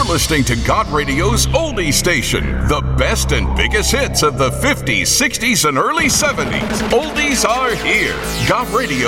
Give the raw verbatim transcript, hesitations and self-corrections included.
listening to Got Radio's Oldie Station, the best and biggest hits of the fifties, sixties, and early seventies. Oldies are here. Got Radio